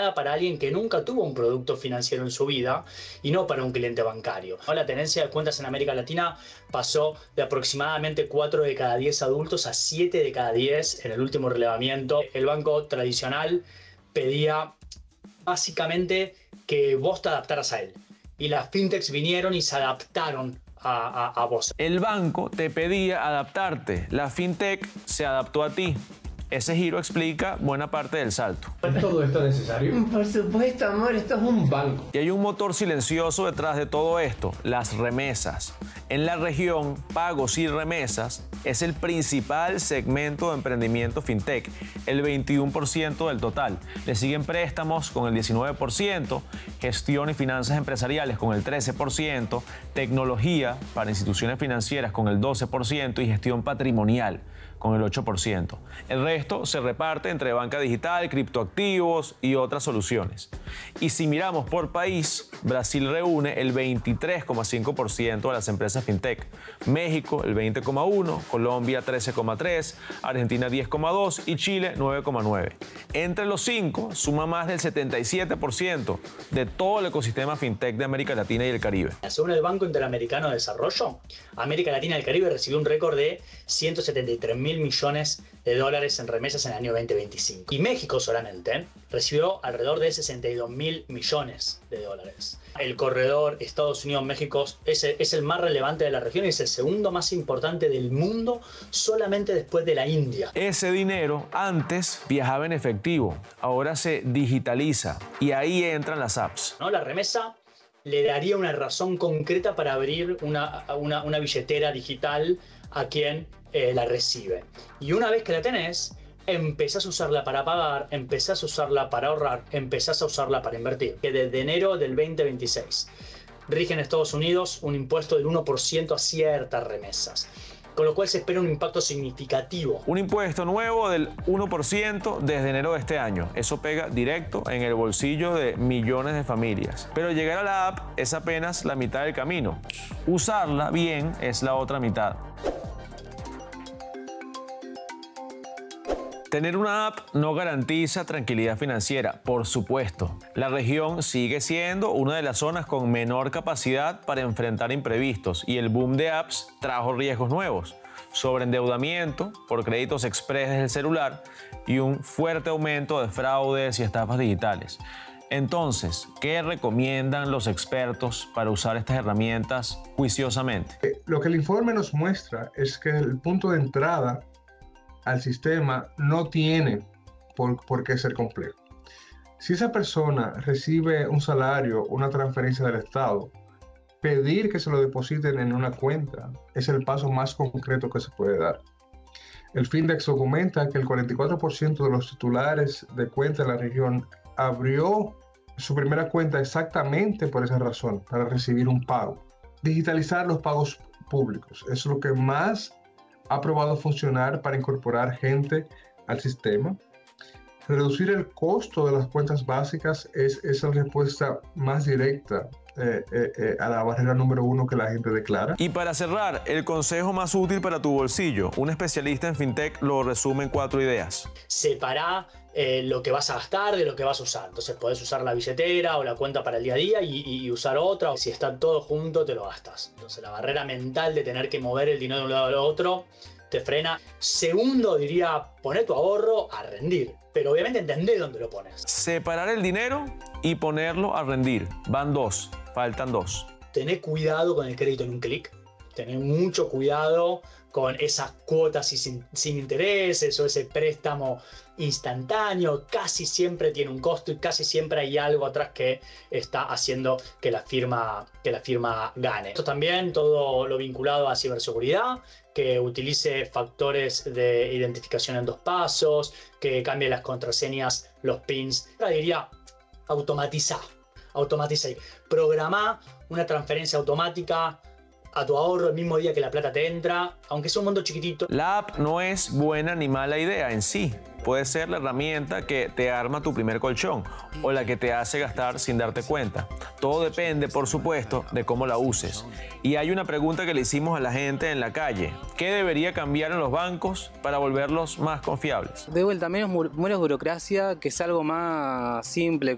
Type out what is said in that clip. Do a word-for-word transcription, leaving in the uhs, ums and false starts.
pensada para alguien que nunca tuvo un producto financiero en su vida y no para un cliente bancario. La tenencia de cuentas en América Latina pasó de aproximadamente cuatro de cada diez adultos a siete de cada diez en el último relevamiento. El banco tradicional pedía básicamente que vos te adaptaras a él. Y las fintechs vinieron y se adaptaron a, a, a vos. El banco te pedía adaptarte. La fintech se adaptó a ti. Ese giro explica buena parte del salto. ¿Es todo esto necesario? Por supuesto, amor, esto es un banco. Y hay un motor silencioso detrás de todo esto, las remesas. En la región, pagos y remesas es el principal segmento de emprendimiento fintech, el veintiuno por ciento del total. Le siguen préstamos con el diecinueve por ciento, gestión y finanzas empresariales con el trece por ciento, tecnología para instituciones financieras con el doce por ciento y gestión patrimonial con el ocho por ciento. El resto se reparte entre banca digital, criptoactivos y otras soluciones. Y si miramos por país, Brasil reúne el veintitrés coma cinco por ciento de las empresas fintech, México el veinte coma uno por ciento, Colombia trece coma tres por ciento, Argentina diez coma dos por ciento y Chile nueve coma nueve por ciento. Entre los cinco suma más del setenta y siete por ciento de todo el ecosistema fintech de América Latina y el Caribe. Según el Banco Interamericano de Desarrollo, América Latina y el Caribe recibió un récord de ciento setenta y tres mil millones de dólares en remesas en el año veinte veinticinco. Y México solamente recibió alrededor de sesenta y dos mil millones de dólares. El corredor Estados Unidos-México es, es el más relevante de la región y es el segundo más importante del mundo, solamente después de la India. Ese dinero antes viajaba en efectivo, ahora se digitaliza y ahí entran las apps. ¿No? La remesa le daría una razón concreta para abrir una, una, una billetera digital a quien eh, la recibe. Y una vez que la tenés, empezás a usarla para pagar, empezás a usarla para ahorrar, empezás a usarla para invertir. Que desde enero del veinte veintiséis rige en Estados Unidos un impuesto del uno por ciento a ciertas remesas, con lo cual se espera un impacto significativo. Un impuesto nuevo del uno por ciento desde enero de este año. Eso pega directo en el bolsillo de millones de familias. Pero llegar a la app es apenas la mitad del camino. Usarla bien es la otra mitad. Tener una app no garantiza tranquilidad financiera, por supuesto. La región sigue siendo una de las zonas con menor capacidad para enfrentar imprevistos y el boom de apps trajo riesgos nuevos, sobreendeudamiento por créditos express desde el celular y un fuerte aumento de fraudes y estafas digitales. Entonces, ¿qué recomiendan los expertos para usar estas herramientas juiciosamente? Lo que el informe nos muestra es que el punto de entrada al sistema no tiene por, por qué ser complejo. Si esa persona recibe un salario, una transferencia del Estado, pedir que se lo depositen en una cuenta es el paso más concreto que se puede dar. El Findex documenta que el cuarenta y cuatro por ciento de los titulares de cuenta de la región abrió su primera cuenta exactamente por esa razón, para recibir un pago. Digitalizar los pagos públicos es lo que más ha probado funcionar para incorporar gente al sistema. Reducir el costo de las cuentas básicas es esa respuesta más directa eh, eh, eh, a la barrera número uno que la gente declara. Y para cerrar, el consejo más útil para tu bolsillo. Un especialista en fintech lo resume en cuatro ideas. Separá eh, lo que vas a gastar de lo que vas a usar. Entonces podés usar la billetera o la cuenta para el día a día y, y usar otra. Si está todo junto, te lo gastas. Entonces la barrera mental de tener que mover el dinero de un lado al otro te frena. Segundo, diría, poner tu ahorro a rendir. Pero obviamente entendé dónde lo pones. Separar el dinero y ponerlo a rendir. Van dos, faltan dos. Tené cuidado con el crédito en un clic. Tener mucho cuidado con esas cuotas sin, sin intereses o ese préstamo instantáneo. Casi siempre tiene un costo y casi siempre hay algo atrás que está haciendo que la firma, que la firma gane. Esto también, todo lo vinculado a ciberseguridad, que utilice factores de identificación en dos pasos, que cambie las contraseñas, los pins. Ahora diría, automatizá, automatizá. Programá una transferencia automática a tu ahorro el mismo día que la plata te entra, aunque sea un monto chiquitito. La app no es buena ni mala idea en sí. Puede ser la herramienta que te arma tu primer colchón o la que te hace gastar sin darte cuenta. Todo depende, por supuesto, de cómo la uses. Y hay una pregunta que le hicimos a la gente en la calle. ¿Qué debería cambiar en los bancos para volverlos más confiables? De vuelta, menos, menos burocracia, que es algo más simple.